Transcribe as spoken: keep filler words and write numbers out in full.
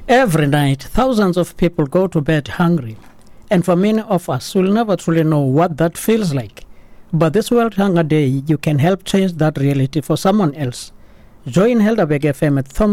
Every night, thousands of people go to bed hungry. And for many of us, we'll never truly know what that feels like. But this World Hunger Day, you can help change that reality for someone else. Join Helderberg F M at Thom